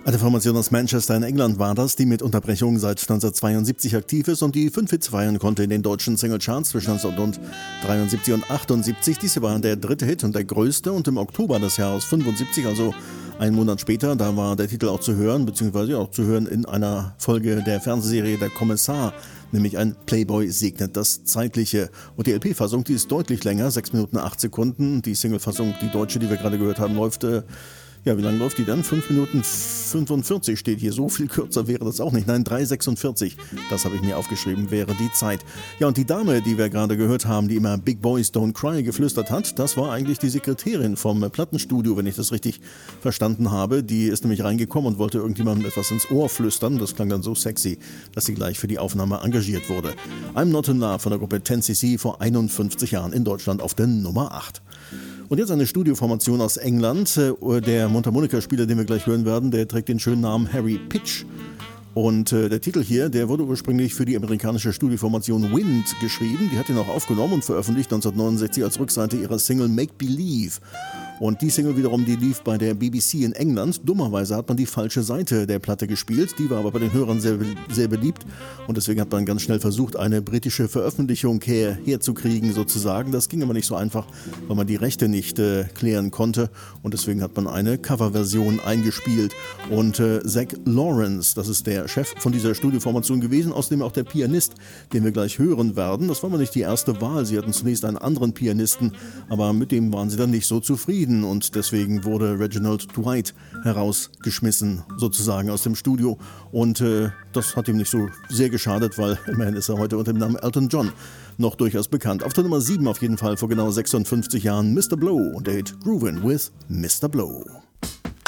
Eine Formation aus Manchester in England war das, die mit Unterbrechung seit 1972 aktiv ist und die 5 Hits feiern konnte in den deutschen Singlecharts zwischen 1973 und 78. Dies war der dritte Hit und der größte, und im Oktober des Jahres 75, also einen Monat später, da war der Titel auch zu hören, beziehungsweise auch zu hören in einer Folge der Fernsehserie Der Kommissar, nämlich ein Playboy segnet das Zeitliche. Und die LP-Fassung, die ist deutlich länger, 6 Minuten 8 Sekunden. Die Single-Fassung, die deutsche, die wir gerade gehört haben, läuft ja, wie lange läuft die dann? 5 Minuten 45 steht hier. So viel kürzer wäre das auch nicht. Nein, 3,46. Das habe ich mir aufgeschrieben, wäre die Zeit. Ja, und die Dame, die wir gerade gehört haben, die immer Big Boys Don't Cry geflüstert hat, das war eigentlich die Sekretärin vom Plattenstudio, wenn ich das richtig verstanden habe. Die ist nämlich reingekommen und wollte irgendjemandem etwas ins Ohr flüstern. Das klang dann so sexy, dass sie gleich für die Aufnahme engagiert wurde. I'm Not in Love von der Gruppe 10cc vor 51 Jahren in Deutschland auf der Nummer 8. Und jetzt eine Studioformation aus England. Der Mundharmonika-Spieler, den wir gleich hören werden, der trägt den schönen Namen Harry Pitch. Und der Titel hier, der wurde ursprünglich für die amerikanische Studioformation Wind geschrieben. Die hat ihn auch aufgenommen und veröffentlicht 1969 als Rückseite ihrer Single Make Believe. Und die Single wiederum, die lief bei der BBC in England. Dummerweise hat man die falsche Seite der Platte gespielt. Die war aber bei den Hörern sehr, sehr beliebt. Und deswegen hat man ganz schnell versucht, eine britische Veröffentlichung herzukriegen sozusagen. Das ging aber nicht so einfach, weil man die Rechte nicht klären konnte. Und deswegen hat man eine Coverversion eingespielt. Und Zach Lawrence, das ist der Chef von dieser Studioformation gewesen, außerdem auch der Pianist, den wir gleich hören werden. Das war aber nicht die erste Wahl. Sie hatten zunächst einen anderen Pianisten, aber mit dem waren sie dann nicht so zufrieden. Und deswegen wurde Reginald Dwight herausgeschmissen, sozusagen aus dem Studio. Und das hat ihm nicht so sehr geschadet, weil immerhin ist er heute unter dem Namen Elton John noch durchaus bekannt. Auf der Nummer 7 auf jeden Fall vor genau 56 Jahren Mr. Blow und der Hit Groovin' with Mr. Blow.